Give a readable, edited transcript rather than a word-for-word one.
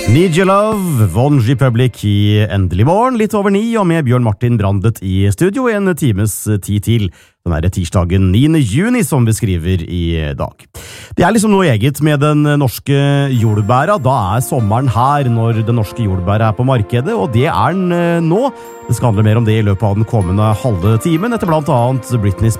Need Your Love, One Republic i Endelig morgen, litt over 9, og med Bjørn Martin Brandet i studio en times tid til. Den er tirsdagen 9. juni som vi skriver i dag. Det er liksom noe eget med den norske jordbæra. Da er sommeren her når den norske jordbæra er på markedet, og det er den nå. Det skal handle mer om det i løpet av den kommende halve timen, etter blant annet Britney